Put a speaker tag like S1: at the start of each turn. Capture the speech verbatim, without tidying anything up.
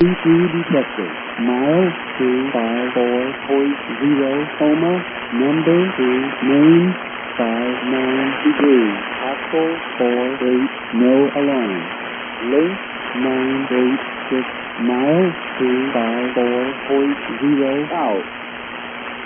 S1: two detected. Mile two five four point zero Homa. Number two name five nine degree. Possible four eight. No alarm. Link nine eight six. Mile two five four point zero out.